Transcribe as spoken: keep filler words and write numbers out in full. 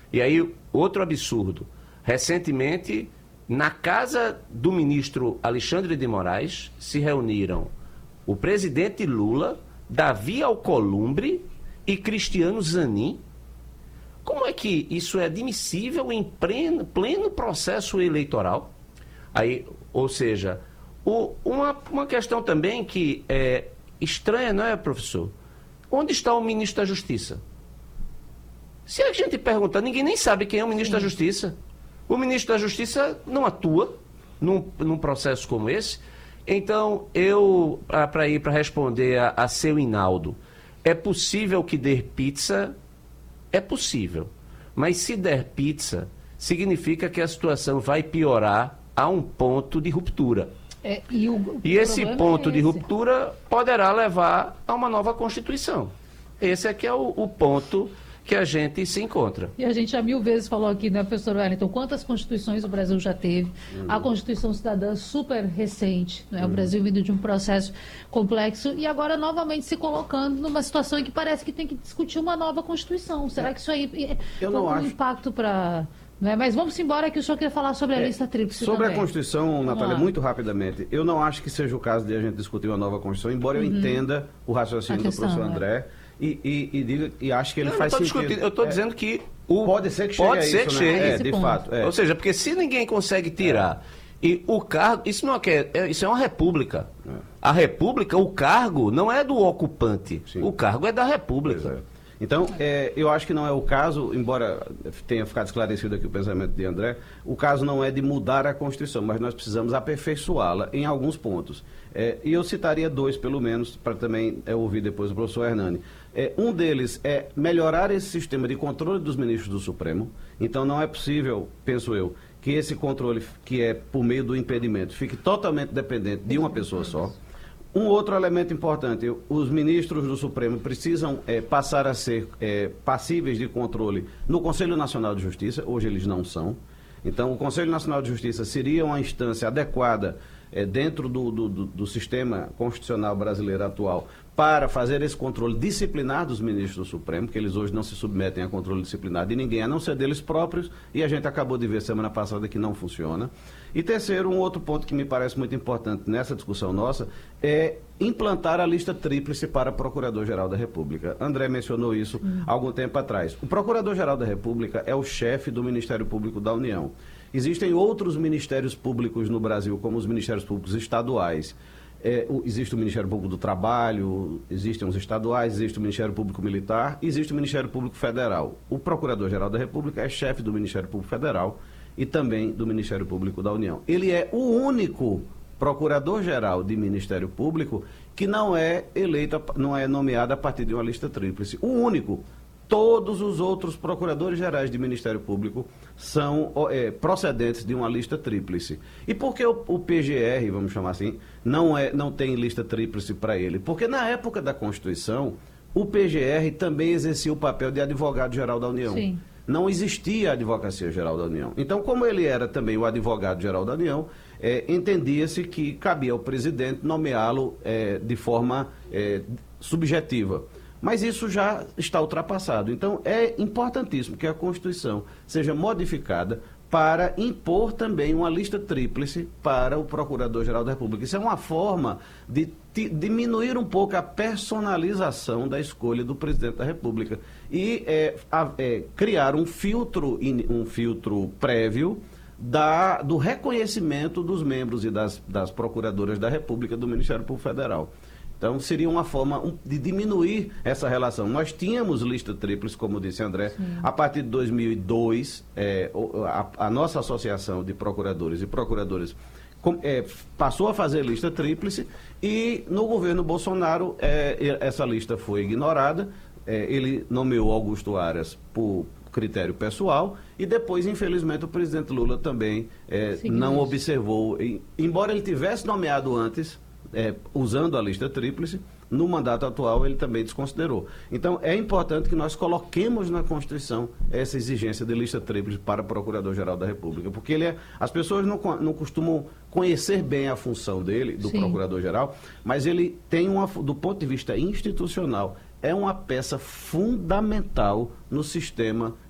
E aí, outro absurdo. Recentemente, na casa do ministro Alexandre de Moraes, se reuniram o presidente Lula, Davi Alcolumbre e Cristiano Zanin. Como é que isso é admissível em pleno, pleno processo eleitoral? Aí, ou seja, o, uma, uma questão também que é estranha, não é, professor? Onde está o ministro da Justiça? Se a gente perguntar, ninguém nem sabe quem é o ministro Sim. da Justiça. O ministro da Justiça não atua num, num processo como esse. Então, eu, para ir para responder a, a seu Inaldo, é possível que der pizza? É possível. Mas se der pizza, significa que a situação vai piorar a um ponto de ruptura. É, e, o, e esse ponto é de ruptura poderá levar a uma nova Constituição. Esse é que é o, o ponto que a gente se encontra. E a gente já mil vezes falou aqui, né, professor Wellington, quantas constituições o Brasil já teve. Uhum. A Constituição Cidadã super recente, né? Uhum. O Brasil vindo de um processo complexo e agora novamente se colocando numa situação em que parece que tem que discutir uma nova Constituição. Será é. que isso aí Eu tem um acho... impacto para... Né? Mas vamos embora que o senhor queria falar sobre a é, lista tríplice Sobre também. a Constituição, Natália, muito rapidamente, eu não acho que seja o caso de a gente discutir uma nova Constituição, embora uhum. eu entenda o raciocínio questão, do professor André, é. E, e, e, diga, e acho que ele não, faz não sentido. Eu estou é, dizendo que o... Pode ser que chegue pode a ser isso, que né? chegue. É, de ponto. fato. É. Ou seja, porque se ninguém consegue tirar... É. E o cargo... Isso não é, é, isso é uma república. É. A república, o cargo não é do ocupante. Sim. O cargo é da república. Então, é, eu acho que não é o caso, embora tenha ficado esclarecido aqui o pensamento de André, o caso não é de mudar a Constituição, mas nós precisamos aperfeiçoá-la em alguns pontos. É, e eu citaria dois, pelo menos, para também é, ouvir depois o professor Hernani. É, um deles é melhorar esse sistema de controle dos ministros do Supremo. Então, não é possível, penso eu, que esse controle, que é por meio do impedimento, fique totalmente dependente de uma pessoa só. Um outro elemento importante, os ministros do Supremo precisam é, passar a ser é, passíveis de controle no Conselho Nacional de Justiça, hoje eles não são. Então, o Conselho Nacional de Justiça seria uma instância adequada é, dentro do, do, do sistema constitucional brasileiro atual para fazer esse controle disciplinar dos ministros do Supremo, que eles hoje não se submetem a controle disciplinar de ninguém, a não ser deles próprios, e a gente acabou de ver semana passada que não funciona. E terceiro, um outro ponto que me parece muito importante nessa discussão nossa é implantar a lista tríplice para Procurador-Geral da República. André mencionou isso hum. há algum tempo atrás. O Procurador-Geral da República é o chefe do Ministério Público da União. Existem outros ministérios públicos no Brasil, como os ministérios públicos estaduais. É, o, existe o Ministério Público do Trabalho, existem os estaduais, existe o Ministério Público Militar, existe o Ministério Público Federal. O Procurador-Geral da República é chefe do Ministério Público Federal e também do Ministério Público da União. Ele é o único Procurador-Geral de Ministério Público que não é eleito, não é nomeado a partir de uma lista tríplice. O único. Todos os outros procuradores-gerais de Ministério Público são é, procedentes de uma lista tríplice. E por que o, o P G R, vamos chamar assim, não, é, não tem lista tríplice para ele? Porque na época da Constituição, o P G R também exercia o papel de advogado-geral da União. Sim. Não existia a Advocacia-Geral da União. Então, como ele era também o advogado-geral da União, é, entendia-se que cabia ao presidente nomeá-lo é, de forma é, subjetiva. Mas isso já está ultrapassado. Então, é importantíssimo que a Constituição seja modificada para impor também uma lista tríplice para o Procurador-Geral da República. Isso é uma forma de diminuir um pouco a personalização da escolha do Presidente da República e é, a, é, criar um filtro, um filtro prévio da, do reconhecimento dos membros e das, das Procuradoras da República do Ministério Público Federal. Então, seria uma forma de diminuir essa relação. Nós tínhamos lista tríplice, como disse André, Sim. a partir de dois mil e dois, é, a, a nossa associação de procuradores e procuradoras com, é, passou a fazer lista tríplice e no governo Bolsonaro é, essa lista foi ignorada. É, ele nomeou Augusto Aras por critério pessoal e depois, infelizmente, o presidente Lula também é, não observou. E, embora ele tivesse nomeado antes... É, usando a lista tríplice, no mandato atual ele também desconsiderou. Então, é importante que nós coloquemos na Constituição essa exigência de lista tríplice para o Procurador-Geral da República, porque ele é, as pessoas não, não costumam conhecer bem a função dele, do Sim. Procurador-Geral, mas ele tem uma, do ponto de vista institucional, é uma peça fundamental no sistema